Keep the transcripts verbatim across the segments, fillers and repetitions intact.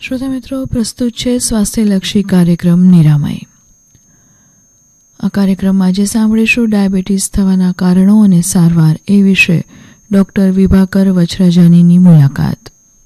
શ્રોતા મિત્રો, પ્રસ્તુત છે સ્વાસ્થ્યલક્ષી કાર્યક્રમ નિરામય. આ કાર્યક્રમમાં આજે સાંભળીશું ડાયાબિટીસ થવાના કારણો અને સારવાર એ વિશે ડોક્ટર વિભાકર વચ્છરાજાનીની મુલાકાત.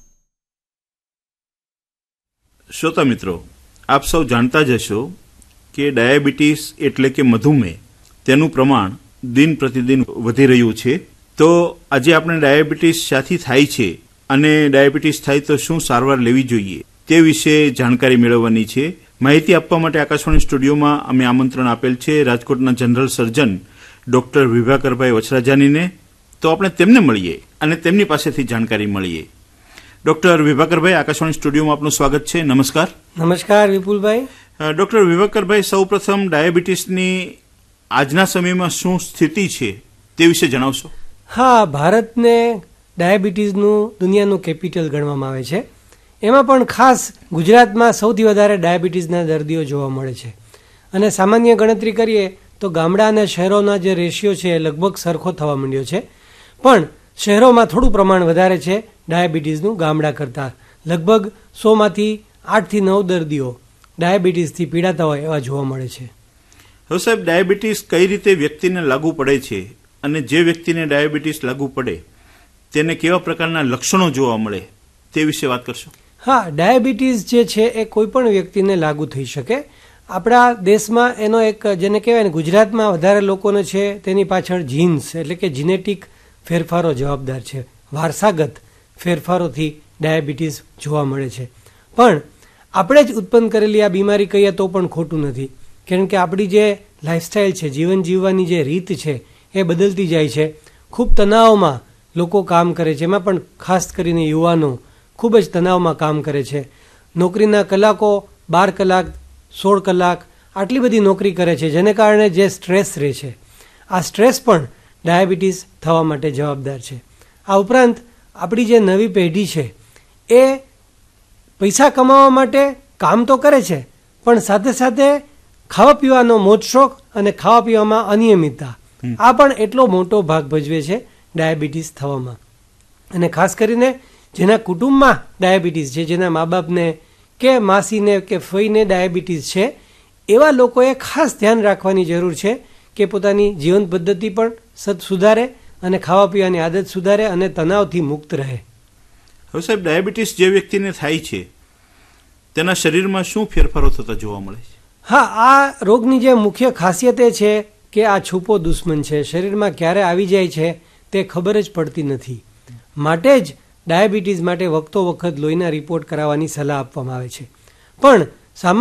શ્રોતા મિત્રો, આપ સૌ જાણતા જ હશો કે ડાયાબિટીસ એટલે કે મધુમેહ, તેનું પ્રમાણ દિન પ્રતિદિન વધી રહ્યું છે. તો આજે આપણે ડાયાબિટીસ શાથી થાય છે અને ડાયાબિટીસ થાય તો શું સારવાર લેવી જોઈએ તે વિશે જાણકારી મેળવવાની છે. માહિતી આપવા માટે આકાશવાણી સ્ટુડિયોમાં અમે આમંત્રણ આપેલ છે રાજકોટના જનરલ સર્જન ડોક્ટર વિભાકરભાઈ વચ્છરાજાનીને. તો આપણે તેમને મળીએ અને તેમની પાસેથી જાણકારી મળીએ. ડોક્ટર વિભાકરભાઈ, આકાશવાણી સ્ટુડિયોમાં આપનું સ્વાગત છે. નમસ્કાર. નમસ્કાર વિપુલભાઈ. ડોક્ટર વિભાકરભાઈ, સૌ પ્રથમ ડાયાબિટીસની આજના સમયમાં શું સ્થિતિ છે તે વિશે જણાવશો? હા, ભારતને ડાયાબિટીસનું દુનિયાનું કેપિટલ ગણવામાં આવે છે. એમાં પણ ખાસ ગુજરાતમાં સૌથી વધારે ડાયાબિટીસના દર્દીઓ જોવા મળે છે. અને સામાન્ય ગણતરી કરીએ તો ગામડા અને શહેરોના જે રેશિયો છે એ લગભગ સરખો થવા માંડ્યો છે. પણ શહેરોમાં થોડું પ્રમાણ વધારે છે ડાયાબિટીસનું ગામડા કરતાં. લગભગ સોમાંથી આઠથી નવ દર્દીઓ ડાયાબિટીસથી પીડાતા હોય એવા જોવા મળે છે. હવે સાહેબ, ડાયાબિટીસ કઈ રીતે વ્યક્તિને લાગુ પડે છે અને જે વ્યક્તિને ડાયાબિટીસ લાગુ પડે તેને કેવા પ્રકારના લક્ષણો જોવા મળે તે વિશે વાત કરશો? હા, ડાયાબિટીસ જે છે એ કોઈ પણ વ્યક્તિને લાગુ થઈ શકે. આપણા દેશમાં એનો એક જેને કહેવાય ને, ગુજરાતમાં વધારે લોકોને છે તેની પાછળ જીન્સ એટલે કે જીનેટિક ફેરફારો જવાબદાર છે. વારસાગત ફેરફારોથી ડાયાબિટીસ જોવા મળે છે. પણ આપણે જ ઉત્પન્ન કરેલી આ બીમારી કહીએ તો પણ ખોટું નથી. કારણ કે આપણી જે લાઈફસ્ટાઈલ છે, જીવન જીવવાની જે રીત છે એ બદલતી જાય છે. ખૂબ તણાવમાં લોકો કામ કરે છે. એમાં પણ ખાસ કરીને યુવાનો ખૂબ જ તણાવમાં કામ કરે છે. નોકરીના કલાકો બાર કલાક, સોળ કલાક આટલી બધી નોકરી કરે છે, જેને કારણે જે સ્ટ્રેસ રહે છે, આ સ્ટ્રેસ પણ ડાયાબિટીસ થવા માટે જવાબદાર છે. આ ઉપરાંત આપણી જે નવી પેઢી છે એ પૈસા કમાવા માટે કામ તો કરે છે, પણ સાથે સાથે ખાવા પીવાનો મોજશોખ અને ખાવા પીવામાં અનિયમિતતા આ પણ એટલો મોટો ભાગ ભજવે છે ડાયાબિટીસ થવામાં. અને ખાસ કરીને જેના કુટુંબમાં ડાયાબિટીસ છે, જેના મા બાપને કે માસીને કે ફઈને ડાયાબિટીસ છે, એવા લોકોએ ખાસ ધ્યાન રાખવાની જરૂર છે કે પોતાની જીવન પદ્ધતિ પણ સત સુધારે અને ખાવા પીવાની આદત સુધારે અને તણાવથી મુક્ત રહે. હવે સાહેબ, ડાયાબિટીસ જે વ્યક્તિને થાય છે તેના શરીરમાં શું ફેરફારો થતા જોવા મળે છે? હા, આ રોગની જે મુખ્ય ખાસિયત એ છે કે આ છુપો દુશ્મન છે. શરીરમાં ક્યારે આવી જાય છે તે ખબર જ પડતી નથી. માટે જ ડાયાબિટીસ માટે વખતો વખત લોહીના રિપોર્ટ કરાવવાની સલાહ આપવામાં આવે છે. પણ